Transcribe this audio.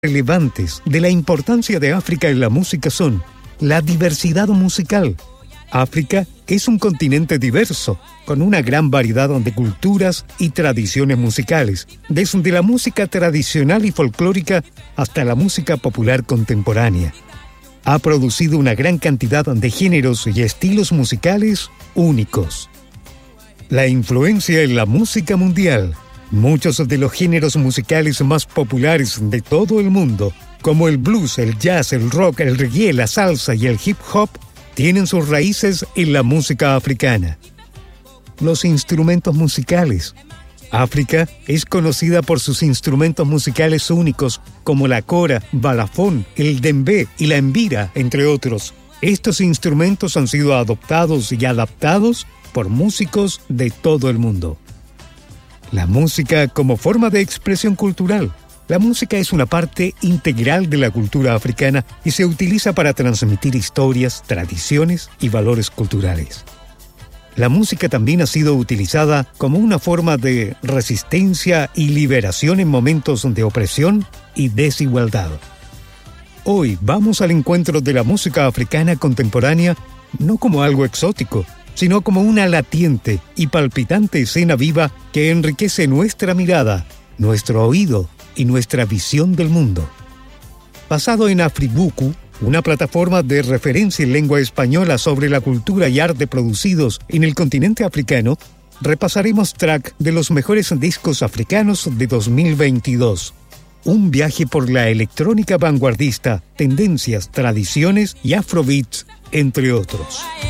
relevantes de la importancia de África en la música son la diversidad musical. África es un continente diverso, con una gran variedad de culturas y tradiciones musicales, desde la música tradicional y folclórica hasta la música popular contemporánea. Ha producido una gran cantidad de géneros y estilos musicales únicos. La influencia en la música mundial. Muchos de los géneros musicales más populares de todo el mundo, como el blues, el jazz, el rock, el reggae, la salsa y el hip hop, tienen sus raíces en la música africana. Los instrumentos musicales. África es conocida por sus instrumentos musicales únicos, como la kora, balafón, el dembé y la embira, entre otros. Estos instrumentos han sido adoptados y adaptados por músicos de todo el mundo. La música como forma de expresión cultural. La música es una parte integral de la cultura africana y se utiliza para transmitir historias, tradiciones y valores culturales. La música también ha sido utilizada como una forma de resistencia y liberación en momentos de opresión y desigualdad. Hoy vamos al encuentro de la música africana contemporánea no como algo exótico, sino como una latiente y palpitante escena viva que enriquece nuestra mirada, nuestro oído y nuestra visión del mundo. Basado en Afribuku, una plataforma de referencia en lengua española sobre la cultura y arte producidos en el continente africano, repasaremos track de los mejores discos africanos de 2022. Un viaje por la electrónica vanguardista, tendencias, tradiciones y afrobeats, entre otros.